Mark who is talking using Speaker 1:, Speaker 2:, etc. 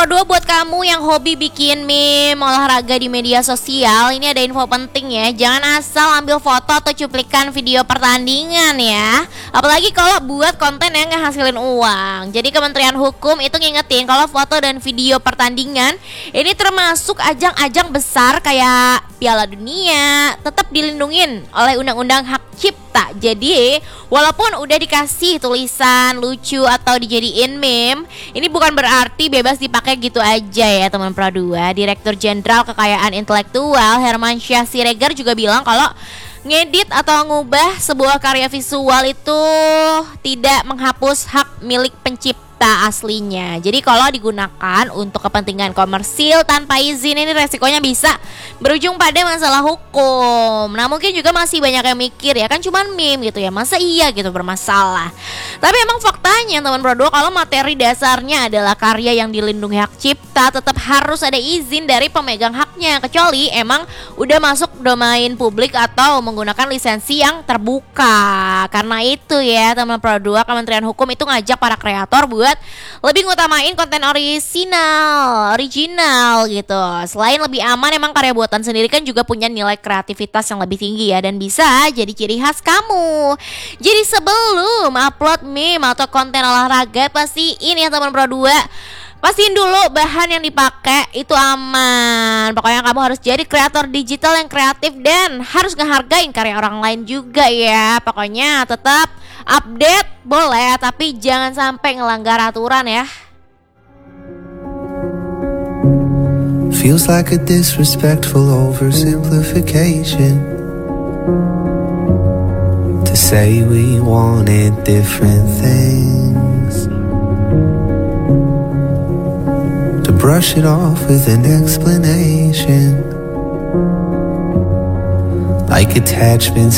Speaker 1: Pro 2 buat kamu yang hobi bikin meme olahraga di media sosial, ini ada info penting ya. Jangan asal ambil foto atau cuplikan video pertandingan ya. Apalagi kalau buat konten yang ngehasilin uang. Jadi Kementerian Hukum itu ngingetin kalau foto dan video pertandingan ini termasuk ajang-ajang besar kayak Piala Dunia, tetap dilindungin oleh Undang-Undang Hak Cipta. Jadi walaupun udah dikasih tulisan lucu atau dijadiin meme, ini bukan berarti bebas dipakai gitu aja ya teman Pro 2. Direktur Jenderal Kekayaan Intelektual Hermansyah Siregar juga bilang kalau ngedit atau ngubah sebuah karya visual itu tidak menghapus hak milik pencipta aslinya. Jadi kalau digunakan untuk kepentingan komersil tanpa izin, ini resikonya bisa berujung pada masalah hukum. Nah mungkin juga masih banyak yang mikir ya, kan cuman meme gitu ya, masa iya gitu bermasalah. Tapi emang faktanya teman Pro 2, kalau materi dasarnya adalah karya yang dilindungi hak cipta, tetap harus ada izin dari pemegang haknya, kecuali emang udah masuk domain publik atau menggunakan lisensi yang terbuka. Karena itu ya teman Pro 2, Kementerian Hukum itu ngajak para kreator buat lebih ngutamain konten original gitu. Selain lebih aman, emang karya buatan sendiri kan juga punya nilai kreativitas yang lebih tinggi ya, dan bisa jadi ciri khas kamu. Jadi sebelum upload meme atau konten olahraga, pastiin ya teman Pro 2, pastiin dulu bahan yang dipakai itu aman. Pokoknya kamu harus jadi kreator digital yang kreatif dan harus ngehargain karya orang lain juga ya. Pokoknya tetap update boleh, tapi jangan sampai ngelanggar aturan ya.
Speaker 2: Feels like a disrespectful oversimplification to say we wanted different things, to brush it off with an explanation like attachments